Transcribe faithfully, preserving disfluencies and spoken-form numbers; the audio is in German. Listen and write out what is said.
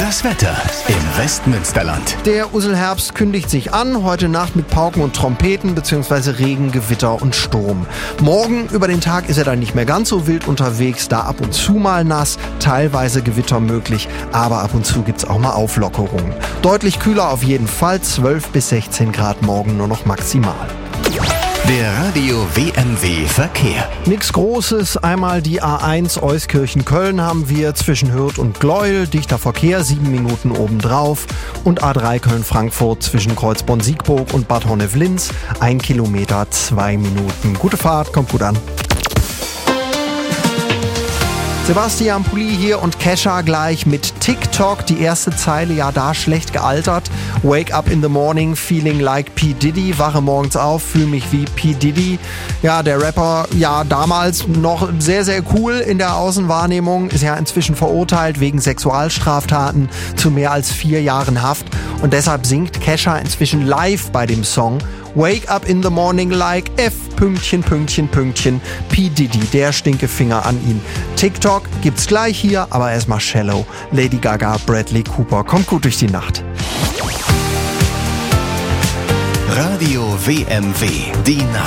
Das Wetter im Westmünsterland. Der Usselherbst kündigt sich an, heute Nacht mit Pauken und Trompeten bzw. Regen, Gewitter und Sturm. Morgen über den Tag ist er dann nicht mehr ganz so wild unterwegs, da ab und zu mal nass, teilweise Gewitter möglich, aber ab und zu gibt's auch mal Auflockerungen. Deutlich kühler auf jeden Fall, zwölf bis sechzehn Grad morgen nur noch maximal. Der Radio W M W Verkehr. Nix Großes, einmal die A eins Euskirchen-Köln haben wir zwischen Hürth und Gleuel, dichter Verkehr, sieben Minuten obendrauf, und A drei Köln-Frankfurt zwischen Kreuzborn-Siegburg und Bad Honnef-Linz, ein Kilometer, zwei Minuten. Gute Fahrt, kommt gut an. Sebastian Pulli hier und Kesha gleich mit TikTok. Die erste Zeile, ja da schlecht gealtert. Wake up in the morning, feeling like P. Diddy. Wache morgens auf, fühle mich wie P. Diddy. Ja, der Rapper, ja damals noch sehr, sehr cool in der Außenwahrnehmung. Ist ja inzwischen verurteilt wegen Sexualstraftaten zu mehr als vier Jahren Haft. Und deshalb singt Kesha inzwischen live bei dem Song Wake up in the morning like F, Pünktchen, Pünktchen, Pünktchen, P. Diddy, der Stinkefinger an ihn. TikTok gibt's gleich hier, aber erstmal Shallow, Lady Gaga, Bradley Cooper. Kommt gut durch die Nacht. Radio W M W, die Nacht.